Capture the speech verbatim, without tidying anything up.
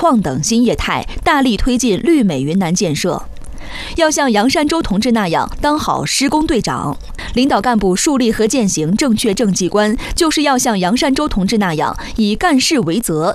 创等新业态，大力推进绿美云南建设。要像杨山洲同志那样当好施工队长，领导干部树立和践行正确政绩观，就是要像杨山洲同志那样以干事为责，